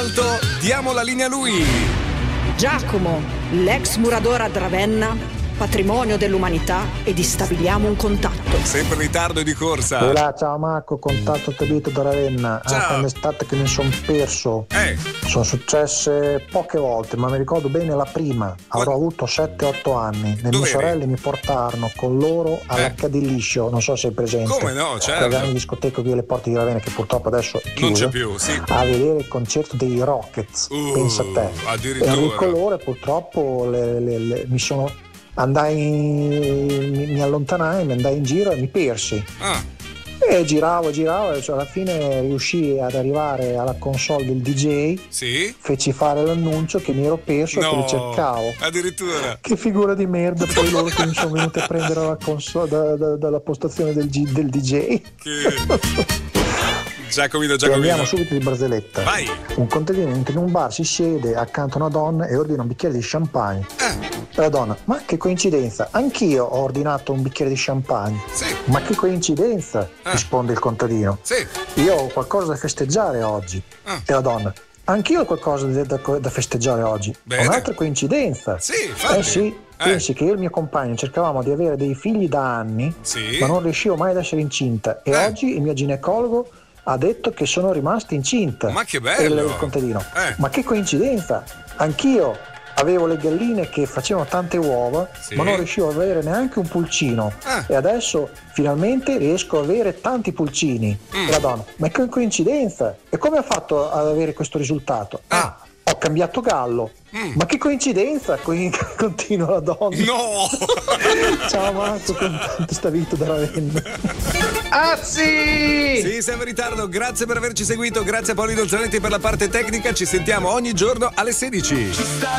alto, diamo la linea a lui. Giacomo, l'ex muratore a Ravenna, patrimonio dell'umanità, e stabiliamo un contatto. Sempre in ritardo e di corsa. Ciao Marco, contatto Tebito da Ravenna. Quando è estate che mi sono perso. Sono successe poche volte, ma mi ricordo bene la prima. Avrò avuto 7-8 anni. Le mie sorelle mi portarono con loro all'H di Liscio, non so se è presente. Come no, certo. La grande discoteca qui alle porte di Ravenna, che purtroppo adesso è chiusa, non c'è più, sì. A vedere il concerto dei Rockets. Pensa a te. Addirittura. E il colore purtroppo mi allontanai, mi andai in giro e mi persi. E giravo, cioè alla fine riuscii ad arrivare alla console del DJ. Sì. Feci fare l'annuncio che mi ero perso e che li cercavo. Addirittura. Che figura di merda, poi loro che mi sono venuti a prendere alla console dalla postazione del DJ. Giacomino. Andiamo subito di barzelletta. Vai. Un contadino entra in un bar, si siede accanto a una donna e ordina un bicchiere di champagne. La donna: ma che coincidenza, anch'io ho ordinato un bicchiere di champagne. Sì. Ma che coincidenza, risponde il contadino. Sì. Io ho qualcosa da festeggiare oggi. E la donna: anch'io ho qualcosa da festeggiare oggi. Bene. Un'altra coincidenza. Sì, infatti. Sì. Pensi che io e il mio compagno cercavamo di avere dei figli da anni, sì, ma non riuscivo mai ad essere incinta. E oggi il mio ginecologo ha detto che sono rimasta incinta. Ma che bello! Il contadino: ma che coincidenza, anch'io avevo le galline che facevano tante uova, ma non riuscivo ad avere neanche un pulcino. E adesso finalmente riesco ad avere tanti pulcini. E la donna: ma che coincidenza, e come ha fatto ad avere questo risultato? Ho cambiato gallo. Ma che coincidenza, continua la donna. No! Ciao Marco, contatto Tebito da Ravenna. Sì, siamo in ritardo, grazie per averci seguito, grazie a Paolino Zanetti per la parte tecnica, ci sentiamo ogni giorno alle 16.